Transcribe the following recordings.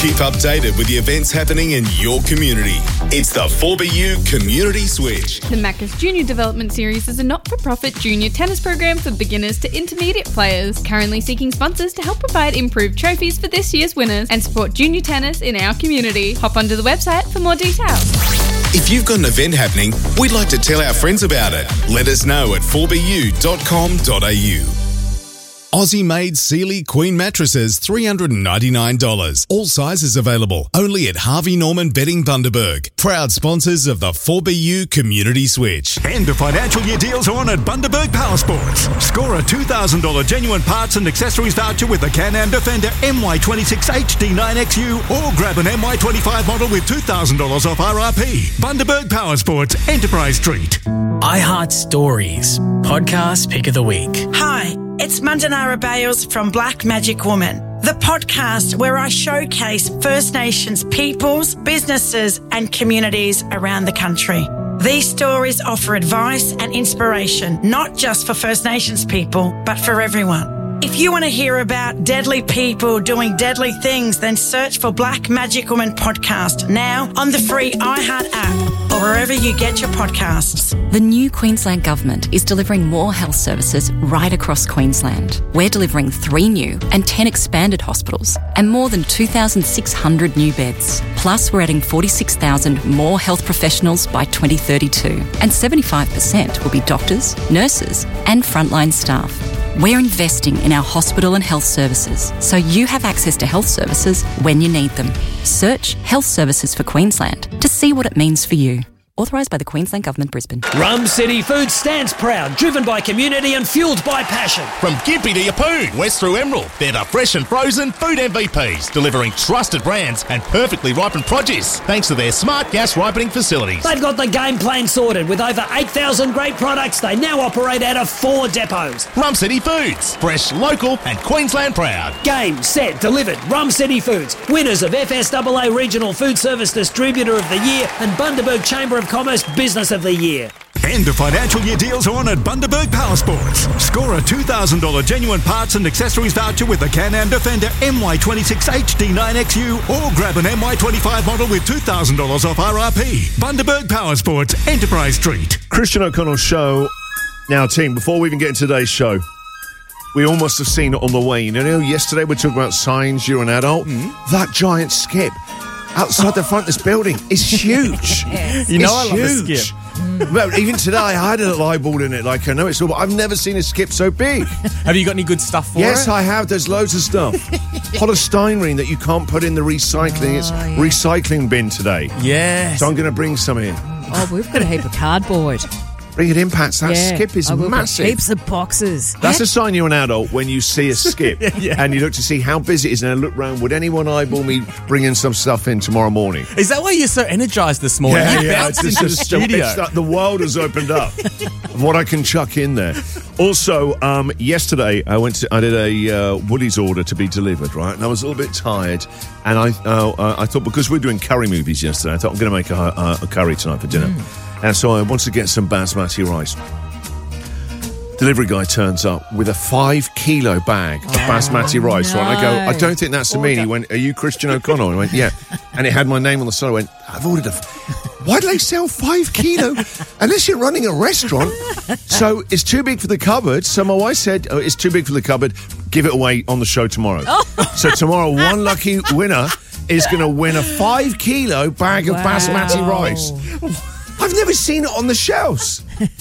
Keep updated with the events happening in your community. It's the 4BU Community Switch. The Macca's Junior Development Series is a not-for-profit junior tennis program for beginners to intermediate players, currently seeking sponsors to help provide improved trophies for this year's winners and support junior tennis in our community. Hop onto the website for more details. If you've got an event happening, we'd like to tell our friends about it. Let us know at 4bu.com.au. Aussie-made Sealy Queen mattresses, $399. All sizes available. Only at Harvey Norman Bedding Bundaberg. Proud sponsors of the 4BU Community Switch. And the financial year deals are on at Bundaberg Power Sports. Score a $2,000 genuine parts and accessories voucher with the Can-Am Defender MY26 HD9XU or grab an MY25 model with $2,000 off RRP. Bundaberg Power Sports, Enterprise Street. iHeart Stories, podcast pick of the week. Hi, it's Mandanara Bales from Black Magic Woman, the podcast where I showcase First Nations peoples, businesses and communities around the country. These stories offer advice and inspiration, not just for First Nations people, but for everyone. If you want to hear about deadly people doing deadly things, then search for Black Magic Woman podcast now on the free iHeart app or wherever you get your podcasts. The new Queensland Government is delivering more health services right across Queensland. We're delivering 3 new and 10 expanded hospitals and more than 2,600 new beds. Plus, we're adding 46,000 more health professionals by 2032, and 75% will be doctors, nurses and frontline staff. We're investing in our hospital and health services so you have access to health services when you need them. Search Health Services for Queensland to see what it means for you. Authorised by the Queensland Government, Brisbane. Rum City Foods stands proud, driven by community and fuelled by passion. From Gympie to Yeppoon, west through Emerald, they're the fresh and frozen food MVPs, delivering trusted brands and perfectly ripened produce, thanks to their smart gas ripening facilities. They've got the game plan sorted. With over 8,000 great products, they now operate out of 4 depots. Rum City Foods, fresh, local and Queensland proud. Game, set, delivered. Rum City Foods, winners of FSAA Regional Food Service Distributor of the Year and Bundaberg Chamber of Commerce Business of the Year. And the financial year deals are on at Bundaberg Power Sports. Score a $2,000 genuine parts and accessories voucher with the Can-Am Defender MY26 HD9XU or grab an MY25 model with $2,000 off RRP. Bundaberg Power Sports, Enterprise Street. Christian O'Connell Show. Now, team, before we even get into today's show, we all must have seen it on the way. You know, yesterday we talked about signs, you're an adult. That giant skip outside the front of this building is huge. You know, I love the skip. Well, even today I had a little eyeball in it. Like, I know it's all, but I've never seen a skip so big. Have you got any good stuff for it? Yes, I have. There's loads of stuff. Polystyrene that you can't put in the recycling. It's recycling bin today. Yes. So I'm going to bring some in. Oh, we've got a heap of cardboard. Bring it in, Pats. That skip is massive. Heaps of boxes. That's a sign you're an adult when you see a skip and you look to see how busy it is and I look round, would anyone eyeball me bringing some stuff in tomorrow morning? Is that why you're so energised this morning? Yeah, it's into the studio. It's like the world has opened up of what I can chuck in there. Also, yesterday I did a Woolies order to be delivered, right? And I was a little bit tired and I thought, because we're doing curry movies yesterday, I thought I'm going to make a curry tonight for dinner. And so I wanted to get some basmati rice. Delivery guy turns up with a 5-kilo bag of basmati rice. No. Right? I go, I don't think that's a me. He went, are you Christian O'Connell? I went, yeah. And it had my name on the side. I went, I've ordered why do they sell 5 kilo? Unless you're running a restaurant. So it's too big for the cupboard. So my wife said, it's too big for the cupboard. Give it away on the show tomorrow. So tomorrow, one lucky winner is going to win a 5-kilo bag of basmati rice. I've never seen it on the shelves.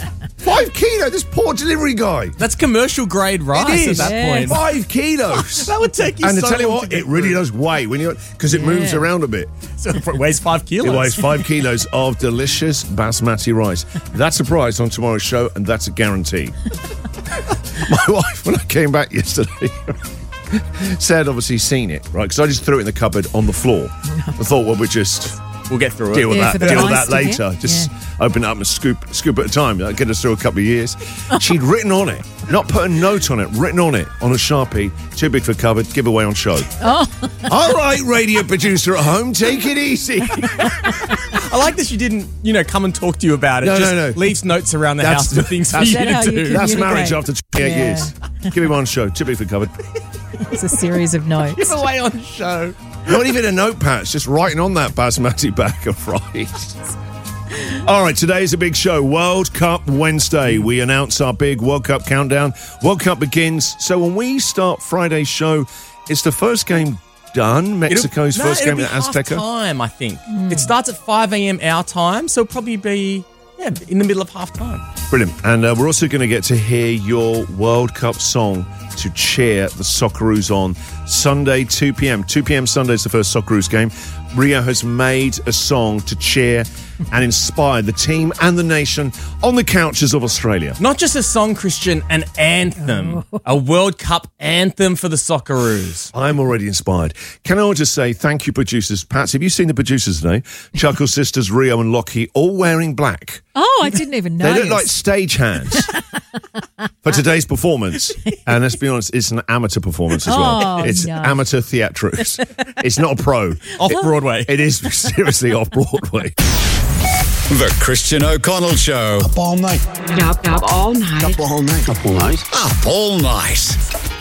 5 kilo, this poor delivery guy. That's commercial grade rice at that point. 5 kilos. That would take you and so to tell you long what, to it really does weigh when you because it moves around a bit. So it weighs 5 kilos. It weighs 5 kilos of delicious basmati rice. That's a prize on tomorrow's show, and that's a guarantee. My wife, when I came back yesterday, said obviously seen it, right? Because I just threw it in the cupboard on the floor. I thought, well, we'll get through it. Deal with that later. Just open it up and scoop at a time. That'll get us through a couple of years. She'd written on it, not put a note on it, written on it on a Sharpie, too big for cupboard, give away on show. All right, radio producer at home, take it easy. I like that she didn't, come and talk to you about it. No. Leaves notes around the house for things for you to do. That's marriage after 28 years. Give me one show, too big for cupboard. It's a series of notes. Give away on show. Not even a notepad, it's just writing on that basmati bag of rice. All right, today's a big show. World Cup Wednesday. We announce our big World Cup countdown. World Cup begins. So when we start Friday's show, it's the first game done. Mexico's first game at Azteca. Time, I think. It starts at 5 a.m. our time, so it'll probably be in the middle of half time. Brilliant. And we're also going to get to hear your World Cup song to cheer the Socceroos on. Sunday, 2 p.m. 2 p.m. Sunday is the first Socceroos game. Rio has made a song to cheer and inspire the team and the nation on the couches of Australia. Not just a song, Christian, an anthem. A World Cup anthem for the Socceroos. I'm already inspired. Can I just say thank you, producers. Pat, have you seen the producers today? Chuckle Sisters, Rio and Lockie, all wearing black. Oh, I didn't even know. They look like stagehands for today's performance. And let's be honest, it's an amateur performance as well. It's amateur theatrics. It's not a pro. Off-Broadway. It is seriously off-Broadway. The Christian O'Connell Show. Up all night. Up all night. Up all night. Up all night.